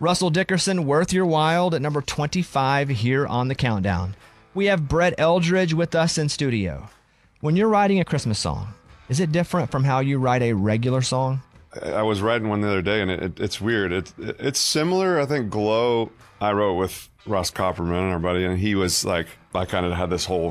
Russell Dickerson, Worth Your While at number 25 here on the countdown. We have Brett Eldridge with us in studio. When you're writing a Christmas song, is it different from how you write a regular song? I was writing one the other day, and it's weird. It's similar. I think Glow, I wrote with Ross Copperman, our buddy, and he was like, I kind of had this whole